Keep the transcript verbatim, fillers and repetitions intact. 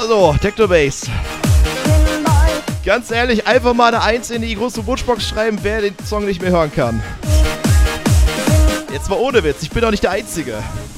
Also, Techno-Bass. Ganz ehrlich, einfach mal eine eins in die große Wunschbox schreiben, wer den Song nicht mehr hören kann. Jetzt mal ohne Witz, ich bin doch nicht der Einzige.